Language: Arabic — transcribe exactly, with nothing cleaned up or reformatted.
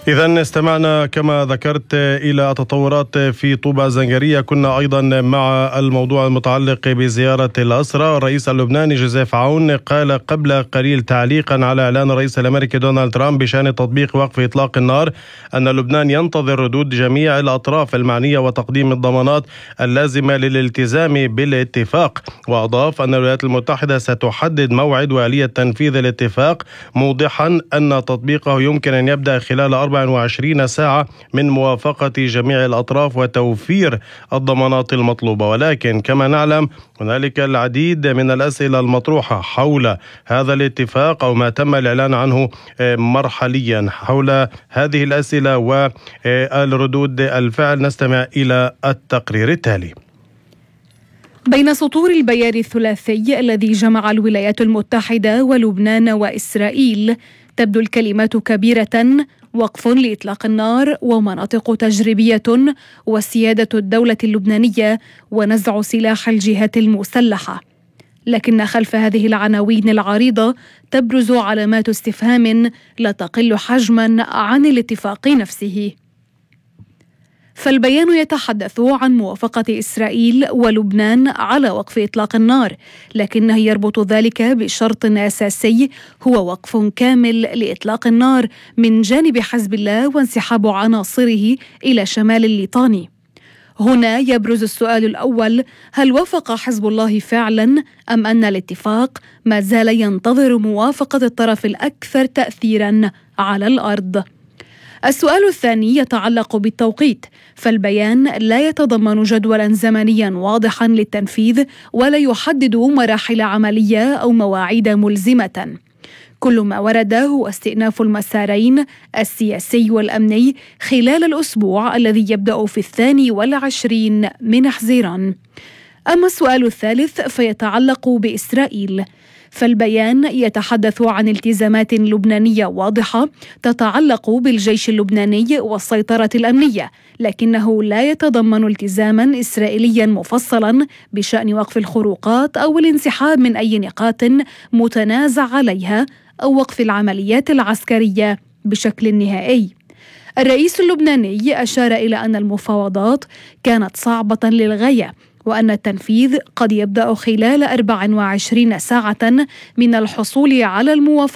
إذن استمعنا كما ذكرت إلى التطورات في طوبى زنجرية. كنا أيضا مع الموضوع المتعلق بزيارة الأسرى. الرئيس اللبناني جوزيف عون قال قبل قليل تعليقا على إعلان الرئيس الأمريكي دونالد ترامب بشأن تطبيق وقف إطلاق النار أن لبنان ينتظر ردود جميع الأطراف المعنية وتقديم الضمانات اللازمة للالتزام بالاتفاق. وأضاف أن الولايات المتحدة ستحدد موعد وآلية تنفيذ الاتفاق، موضحا أن تطبيقه يمكن أن يبدأ خلال أربع وعشرين ساعة من موافقة جميع الأطراف وتوفير الضمانات المطلوبة. ولكن كما نعلم هنالك العديد من الأسئلة المطروحة حول هذا الاتفاق أو ما تم الإعلان عنه مرحليا. حول هذه الأسئلة والردود الفعل نستمع إلى التقرير التالي. بين سطور البيان الثلاثي الذي جمع الولايات المتحدة ولبنان وإسرائيل تبدو الكلمات كبيرة: وقف لإطلاق النار، ومناطق تجريبية، وسيادة الدولة اللبنانية، ونزع سلاح الجهات المسلحة. لكن خلف هذه العناوين العريضة تبرز علامات استفهام لا تقل حجما عن الاتفاق نفسه. فالبيان يتحدث عن موافقة إسرائيل ولبنان على وقف إطلاق النار، لكنه يربط ذلك بشرط أساسي هو وقف كامل لإطلاق النار من جانب حزب الله وانسحاب عناصره إلى شمال الليطاني. هنا يبرز السؤال الأول: هل وافق حزب الله فعلا، أم أن الاتفاق ما زال ينتظر موافقة الطرف الأكثر تأثيرا على الأرض؟ السؤال الثاني يتعلق بالتوقيت، فالبيان لا يتضمن جدولا زمنيا واضحا للتنفيذ ولا يحدد مراحل عملية أو مواعيد ملزمة. كل ما ورد هو استئناف المسارين السياسي والأمني خلال الأسبوع الذي يبدأ في الثاني والعشرين من حزيران. أما السؤال الثالث فيتعلق بإسرائيل، فالبيان يتحدث عن التزامات لبنانية واضحة تتعلق بالجيش اللبناني والسيطرة الأمنية، لكنه لا يتضمن التزاما إسرائيليا مفصلا بشأن وقف الخروقات أو الانسحاب من أي نقاط متنازع عليها أو وقف العمليات العسكرية بشكل نهائي. الرئيس اللبناني أشار إلى أن المفاوضات كانت صعبة للغاية، وأن التنفيذ قد يبدأ خلال أربع وعشرين ساعة من الحصول على الموافقة